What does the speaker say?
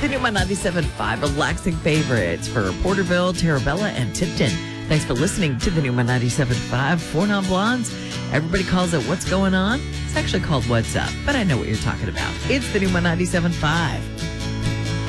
The new 97.5 relaxing favorites for Porterville, Terabella, and Tipton. Thanks for listening to the new 97.5 Four Non-Blondes. Everybody calls it What's Going On. It's actually called What's Up, but I know what you're talking about. It's the new 97.5.